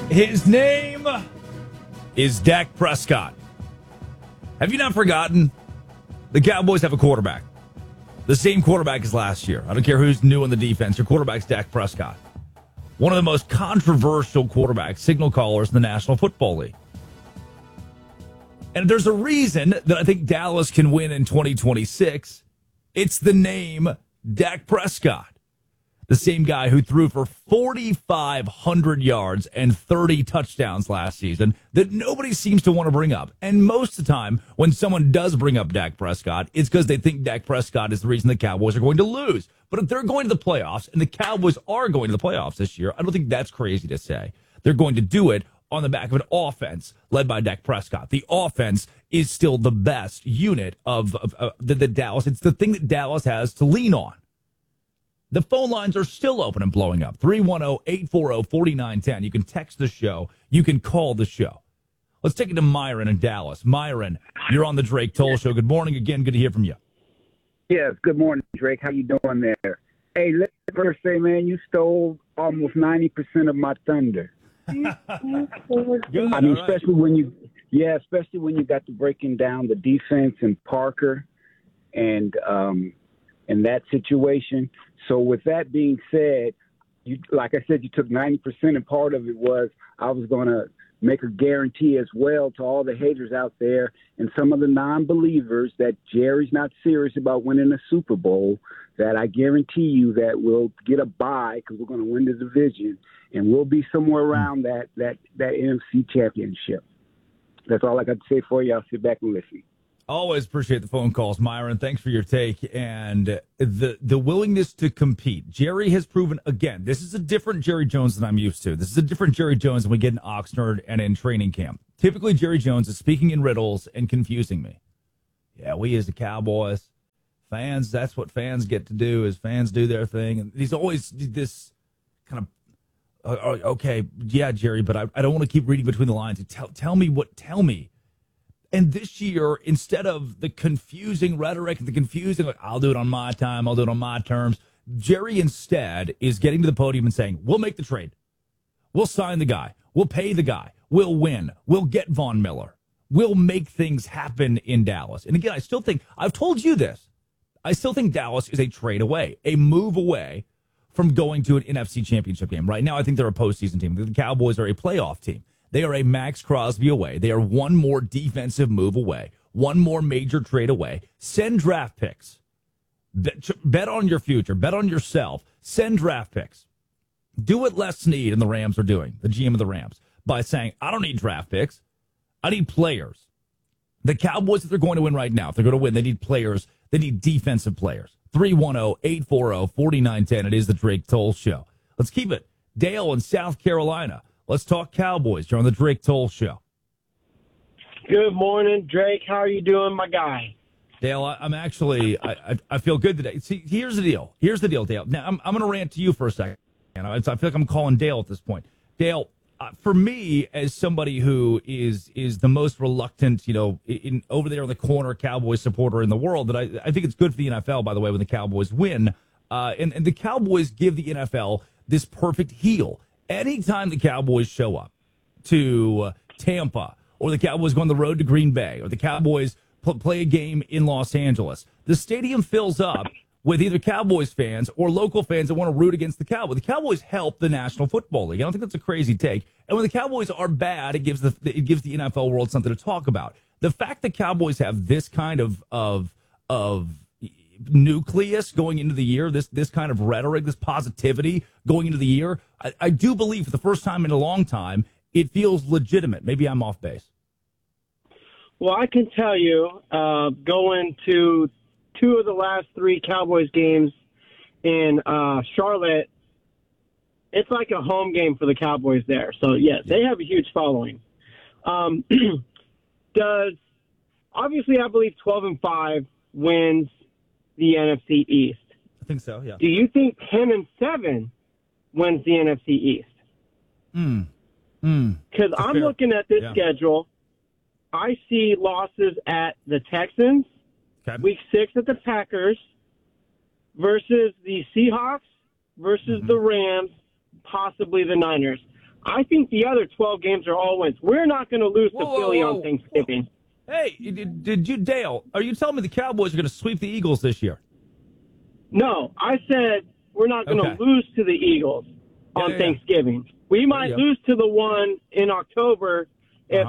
His name is Dak Prescott. Have you not forgotten? The Cowboys have a quarterback. The same quarterback as last year. I don't care who's new on the defense. Your quarterback's Dak Prescott. One of the most controversial quarterbacks, signal callers in the National Football League. And there's a reason that I think Dallas can win in 2026. It's the name Dak Prescott. The same guy who threw for 4,500 yards and 30 touchdowns last season that nobody seems to want to bring up. And most of the time, when someone does bring up Dak Prescott, it's because they think Dak Prescott is the reason the Cowboys are going to lose. But if they're going to the playoffs, and the Cowboys are going to the playoffs this year, I don't think that's crazy to say. They're going to do it on the back of an offense led by Dak Prescott. The offense is still the best unit of the Dallas. It's the thing that Dallas has to lean on. The phone lines are still open and blowing up. 310-840-4910. You can text the show. You can call the show. Let's take it to Myron in Dallas. Myron, you're on the Drake Toll Show. Good morning again. Good to hear from you. Yes, good morning, Drake. How you doing there? Hey, let's first say, man, you stole almost 90% of my thunder. Good, I mean, all right. especially when you got to breaking down the defense and Parker and that situation. So with that being said, like I said, you took 90%, and part of it was I was going to make a guarantee as well to all the haters out there and some of the non-believers that Jerry's not serious about winning a Super Bowl, that I guarantee you that we'll get a bye because we're going to win the division, and we'll be somewhere around that NFC championship. That's all I got to say for you. I'll sit back and listen. Always appreciate the phone calls, Myron. Thanks for your take and the willingness to compete. Jerry has proven, again, this is a different Jerry Jones than I'm used to. This is a different Jerry Jones than we get in Oxnard and in training camp. Typically, Jerry Jones is speaking in riddles and confusing me. Yeah, we as the Cowboys, fans, that's what fans get to do, is fans do their thing. And he's always this kind of, okay, yeah, Jerry, but I don't want to keep reading between the lines. Tell me. And this year, instead of the confusing rhetoric and the confusing, like, I'll do it on my time, I'll do it on my terms, Jerry instead is getting to the podium and saying, we'll make the trade. We'll sign the guy. We'll pay the guy. We'll win. We'll get Von Miller. We'll make things happen in Dallas. And again, I still think, I've told you this, I still think Dallas is a trade away, a move away from going to an NFC championship game. Right now, I think they're a postseason team. The Cowboys are a playoff team. They are a Max Crosby away. They are one more defensive move away, one more major trade away. Send draft picks. Bet on your future. Bet on yourself. Send draft picks. Do what Les Snead and the Rams are doing, the GM of the Rams, by saying, I don't need draft picks. I need players. The Cowboys, if they're going to win right now, if they're going to win, they need players. They need defensive players. 310-840-4910. It is the Drake Toll Show. Let's keep it. Dale in South Carolina. Let's talk Cowboys. You're on the Drake Toll Show. Good morning, Drake. How are you doing, my guy? Dale, I'm actually, I feel good today. See, here's the deal, Dale. Now, I'm going to rant to you for a second. I feel like I'm calling Dale at this point. Dale, for me, as somebody who is the most reluctant, in over there in the corner Cowboys supporter in the world, that I think it's good for the NFL, by the way, when the Cowboys win. And the Cowboys give the NFL this perfect heel. Anytime the Cowboys show up to Tampa, or the Cowboys go on the road to Green Bay, or the Cowboys play a game in Los Angeles, the stadium fills up with either Cowboys fans or local fans that want to root against the Cowboys. The Cowboys help the National Football League. I don't think that's a crazy take. And when the Cowboys are bad, it gives the NFL world something to talk about. The fact that Cowboys have this kind of nucleus going into the year, this kind of rhetoric, this positivity going into the year, I do believe for the first time in a long time, it feels legitimate. Maybe I'm off base. Well, I can tell you, going to two of the last three Cowboys games in Charlotte, it's like a home game for the Cowboys there. So, yes, they have a huge following. Obviously, I believe 12-5 wins the NFC East. I think so, yeah. Do you think 10-7 wins the NFC East? Because I'm looking at this schedule. I see losses at the Texans, Week 6 at the Packers, versus the Seahawks, versus the Rams, possibly the Niners. I think the other 12 games are all wins. We're not going to lose to Philly on Thanksgiving. Hey, did you, Dale, are you telling me the Cowboys are going to sweep the Eagles this year? No, I said we're not going to lose to the Eagles on Thanksgiving. We might lose to the one in October if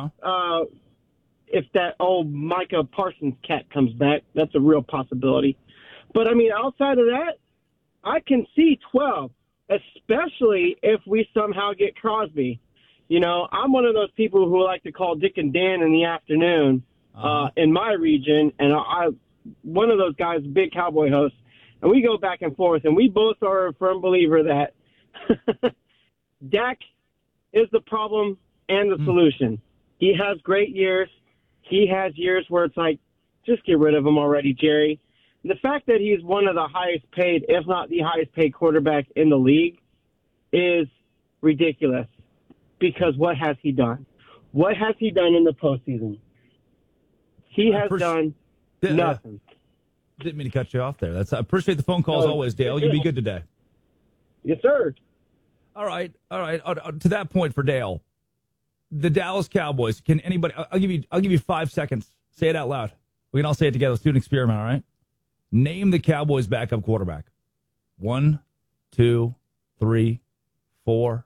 that old Micah Parsons cat comes back. That's a real possibility. But, I mean, outside of that, I can see 12, especially if we somehow get Crosby. You know, I'm one of those people who like to call Dick and Dan in the afternoon in my region, and I one of those guys, big Cowboy host, and we go back and forth, and we both are a firm believer that Dak is the problem and the solution. He has great years. He has years where it's like, just get rid of him already, Jerry. The fact that he's one of the highest paid, if not the highest paid quarterback in the league is ridiculous. Because what has he done? What has he done in the postseason? He has done nothing. Didn't mean to cut you off there. I appreciate the phone calls always, Dale. You be good today. Yes, sir. All right. To that point for Dale, the Dallas Cowboys. Can anybody? I'll give you 5 seconds. Say it out loud. We can all say it together. Let's do an experiment. All right. Name the Cowboys' backup quarterback. 1, 2, 3, 4,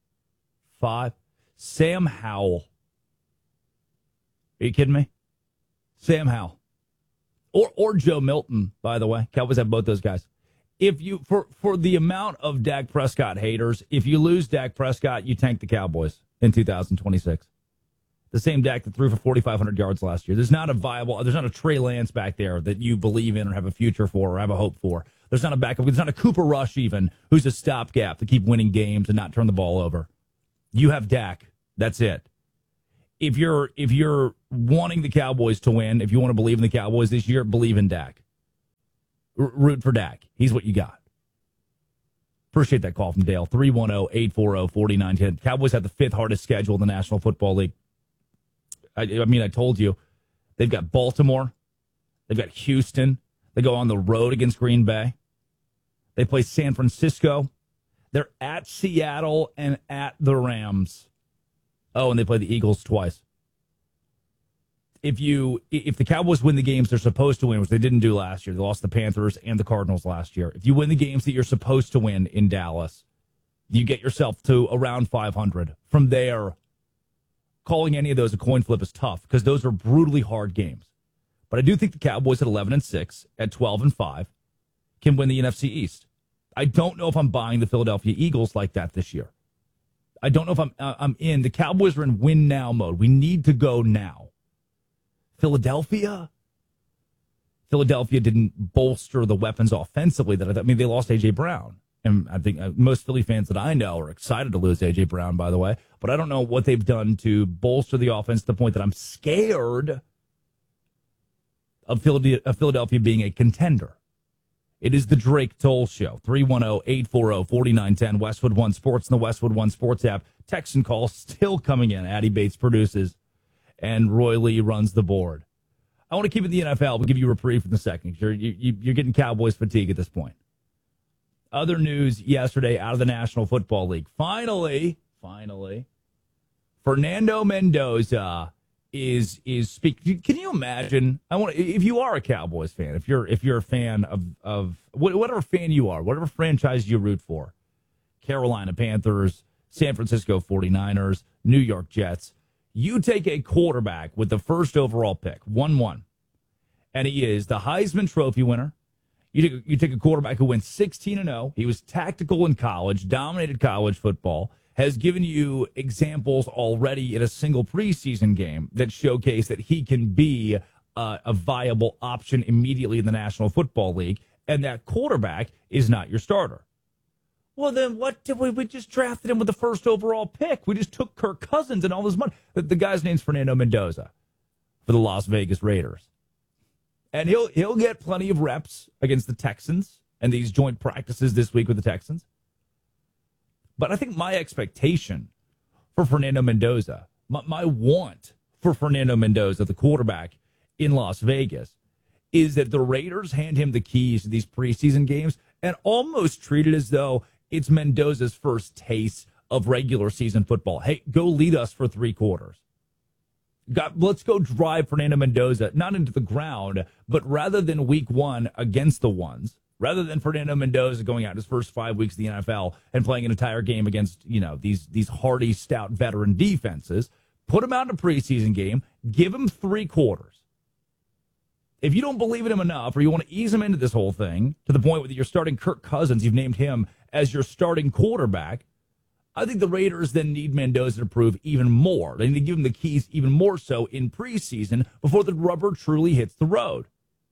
5. Sam Howell. Are you kidding me? Sam Howell. Or Joe Milton, by the way. Cowboys have both those guys. If you for the amount of Dak Prescott haters, if you lose Dak Prescott, you tank the Cowboys in 2026. The same Dak that threw for 4,500 yards last year. There's not a Trey Lance back there that you believe in or have a future for or have a hope for. There's not a backup. There's not a Cooper Rush even who's a stopgap to keep winning games and not turn the ball over. You have Dak. That's it. If you're wanting the Cowboys to win, if you want to believe in the Cowboys this year, believe in Dak. Root for Dak. He's what you got. Appreciate that call from Dale. 310-840-4910. Cowboys have the 5th hardest schedule in the National Football League. I told you. They've got Baltimore. They've got Houston. They go on the road against Green Bay. They play San Francisco. They're at Seattle and at the Rams. Oh, and they play the Eagles twice. If the Cowboys win the games they're supposed to win, which they didn't do last year, they lost the Panthers and the Cardinals last year. If you win the games that you're supposed to win in Dallas, you get yourself to around 500. From there, calling any of those a coin flip is tough because those are brutally hard games. But I do think the Cowboys at 11-6, at 12-5, can win the NFC East. I don't know if I'm buying the Philadelphia Eagles like that this year. I don't know if I'm in. The Cowboys are in win now mode. We need to go now. Philadelphia didn't bolster the weapons offensively. They lost A.J. Brown. And I think most Philly fans that I know are excited to lose A.J. Brown, by the way. But I don't know what they've done to bolster the offense to the point that I'm scared of Philadelphia being a contender. It is the Drake Toll Show. 310-840-4910. Westwood One Sports and the Westwood One Sports app. Text and call still coming in. Addie Bates produces, and Roy Lee runs the board. I want to keep it in the NFL, but give you a reprieve in a second. You're getting Cowboys fatigue at this point. Other news yesterday out of the National Football League. Finally, Fernando Mendoza is speaking. Can you imagine? If you are a Cowboys fan, if you're a fan of whatever fan you are, whatever franchise you root for, Carolina Panthers, San Francisco 49ers, New York Jets, you take a quarterback with the first overall pick, 1-1, and he is the Heisman Trophy winner. You take a quarterback who went 16-0. He was tactical in college, dominated college football, has given you examples already in a single preseason game that showcase that he can be a viable option immediately in the National Football League, and that quarterback is not your starter. Well, then what did we just drafted him with the first overall pick? We just took Kirk Cousins and all this money. The guy's name's Fernando Mendoza for the Las Vegas Raiders. And he'll get plenty of reps against the Texans and these joint practices this week with the Texans. But I think my expectation for Fernando Mendoza, my want for Fernando Mendoza, the quarterback in Las Vegas, is that the Raiders hand him the keys to these preseason games and almost treat it as though it's Mendoza's first taste of regular season football. Hey, go lead us for 3 quarters. Let's go drive Fernando Mendoza, not into the ground, but rather than week 1 against the ones, rather than Fernando Mendoza going out his first 5 weeks of the NFL and playing an entire game against, these hardy, stout veteran defenses, put him out in a preseason game, give him 3 quarters. If you don't believe in him enough, or you want to ease him into this whole thing to the point where you're starting Kirk Cousins, you've named him as your starting quarterback, I think the Raiders then need Mendoza to prove even more. They need to give him the keys even more so in preseason before the rubber truly hits the road.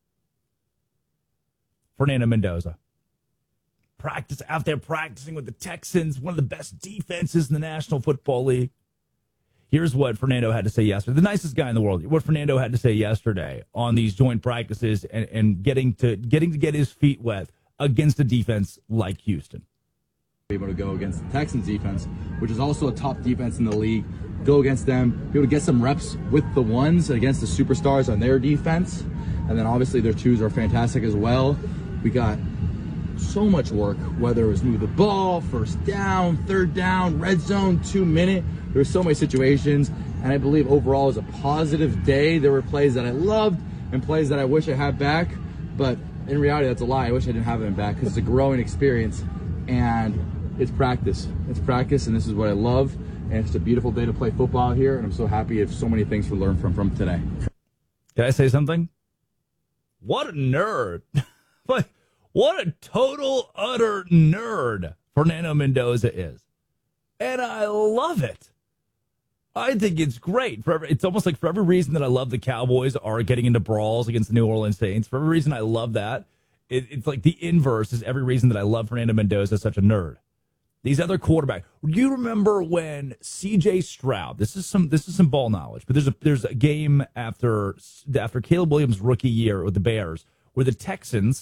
Fernando Mendoza. Out there practicing with the Texans, one of the best defenses in the National Football League. Here's what Fernando had to say yesterday. The nicest guy in the world. What Fernando had to say yesterday on these joint practices and getting to get his feet wet against a defense like Houston. Able to go against the Texans defense, which is also a top defense in the league, go against them, be able to get some reps with the ones against the superstars on their defense, and then obviously their twos are fantastic as well. We got so much work, whether it was move the ball, first down, third down, red zone, 2-minute. There were so many situations, and I believe overall it was a positive day. There were plays that I loved and plays that I wish I had back, but in reality that's a lie. I wish I didn't have them back because it's a growing experience, and it's practice. It's practice, and this is what I love. And it's a beautiful day to play football here, and I'm so happy you have so many things to learn from today. Can I say something? What a nerd. What a total, utter nerd Fernando Mendoza is. And I love it. I think it's great. It's almost like for every reason that I love the Cowboys are getting into brawls against the New Orleans Saints, for every reason I love that, it's like the inverse is every reason that I love Fernando Mendoza as such a nerd. These other quarterbacks. Do you remember when C.J. Stroud? This is some ball knowledge, but there's a game after Caleb Williams' rookie year with the Bears where the Texans